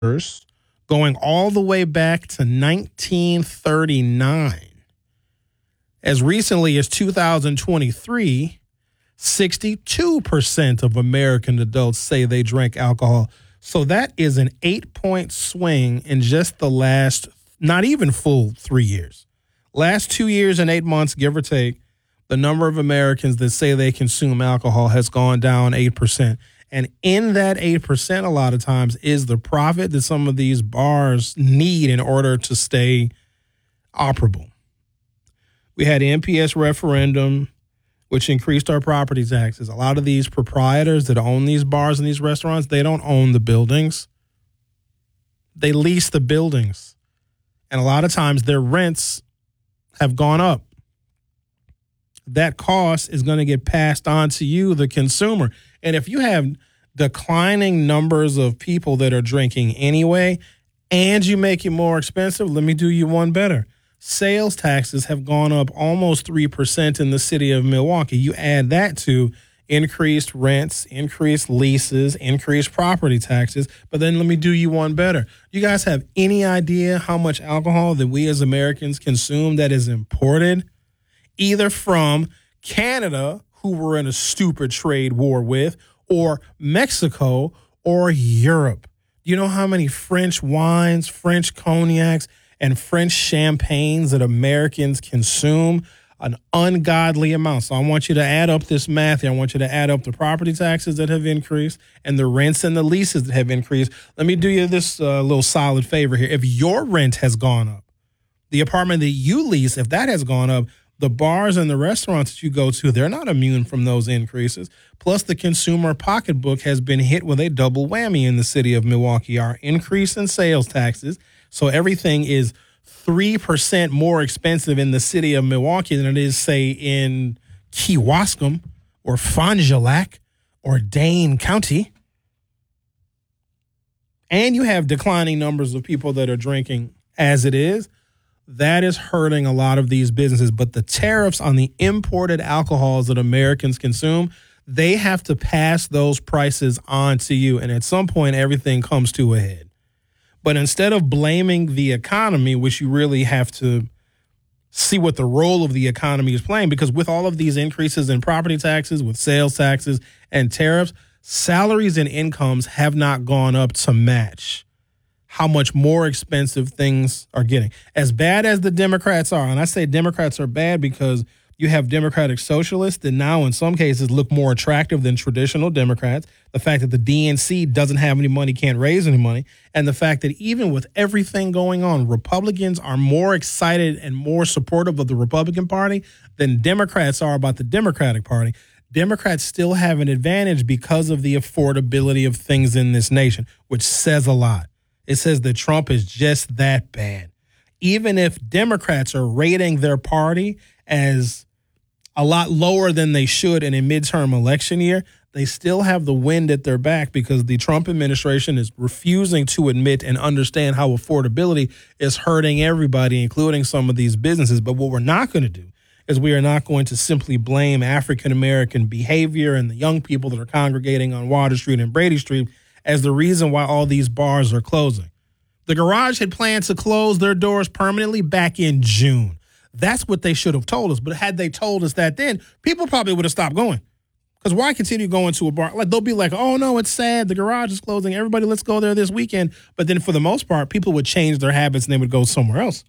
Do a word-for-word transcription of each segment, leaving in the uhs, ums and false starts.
going all the way back to nineteen thirty-nine. As recently as two thousand twenty-three, sixty-two percent of American adults say they drank alcohol. So that is an eight-point swing in just the last, not even full three years. Last two years and eight months, give or take, the number of Americans that say they consume alcohol has gone down eight percent. And in that eight percent, a lot of times, is the profit that some of these bars need in order to stay operable. We had an N P S referendum, which increased our property taxes. A lot of these proprietors that own these bars and these restaurants, they don't own the buildings. They lease the buildings. And a lot of times their rents have gone up. That cost is going to get passed on to you, the consumer. And if you have declining numbers of people that are drinking anyway, and you make it more expensive, let me do you one better. Sales taxes have gone up almost three percent in the city of Milwaukee. You add that to increased rents, increased leases, increased property taxes. But then let me do you one better. You guys have any idea how much alcohol that we as Americans consume that is imported either from Canada, who we're in a stupid trade war with, or Mexico, or Europe? Do you know how many French wines, French cognacs, and French champagnes that Americans consume? An ungodly amount. So I want you to add up this math here. I want you to add up the property taxes that have increased and the rents and the leases that have increased. Let me do you this uh, little solid favor here. If your rent has gone up, the apartment that you lease, if that has gone up, the bars and the restaurants that you go to, they're not immune from those increases. Plus, the consumer pocketbook has been hit with a double whammy in the city of Milwaukee. Our increase in sales taxes, so everything is three percent more expensive in the city of Milwaukee than it is, say, in Kewaskum or Fond du Lac or Dane County. And you have declining numbers of people that are drinking as it is. That is hurting a lot of these businesses. But the tariffs on the imported alcohols that Americans consume, they have to pass those prices on to you. And at some point, everything comes to a head. But instead of blaming the economy, which you really have to see what the role of the economy is playing, because with all of these increases in property taxes, with sales taxes and tariffs, salaries and incomes have not gone up to match how much more expensive things are getting. As bad as the Democrats are, and I say Democrats are bad because you have Democratic socialists that now in some cases look more attractive than traditional Democrats. The fact that the D N C doesn't have any money, can't raise any money, and the fact that even with everything going on, Republicans are more excited and more supportive of the Republican Party than Democrats are about the Democratic Party. Democrats still have an advantage because of the affordability of things in this nation, which says a lot. It says that Trump is just that bad. Even if Democrats are rating their party as a lot lower than they should in a midterm election year, they still have the wind at their back because the Trump administration is refusing to admit and understand how affordability is hurting everybody, including some of these businesses. But what we're not going to do is we are not going to simply blame African-American behavior and the young people that are congregating on Water Street and Brady Street as the reason why all these bars are closing. The Garage had planned to close their doors permanently back in June. That's what they should have told us. But had they told us that then, people probably would have stopped going. Because why continue going to a bar? Like, they'll be like, oh, no, it's sad. The Garage is closing. Everybody, let's go there this weekend. But then for the most part, people would change their habits and they would go somewhere else.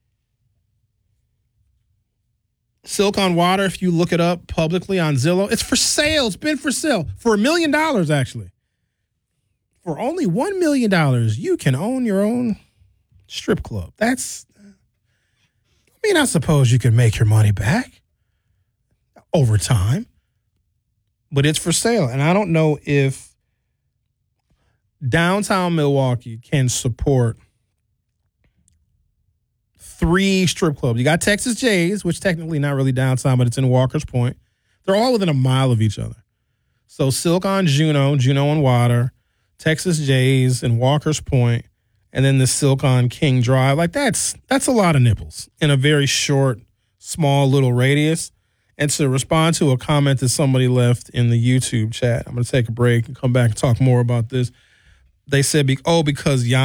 Silk on Water, if you look it up publicly on Zillow, it's for sale. It's been for sale for a million dollars, actually. For only one million dollars, you can own your own strip club. That's, I mean, I suppose you can make your money back over time, but it's for sale. And I don't know if downtown Milwaukee can support three strip clubs. You got Texas Jay's, which technically not really downtown, but it's in Walker's Point. They're all within a mile of each other. So Silk on Juno, Juno on Water, Texas Jay's and Walker's Point, and then the Silk on King Drive. Like, that's that's a lot of nipples in a very short, small little radius. And to respond to a comment that somebody left in the YouTube chat, I'm going to take a break and come back and talk more about this. They said, oh, because Jan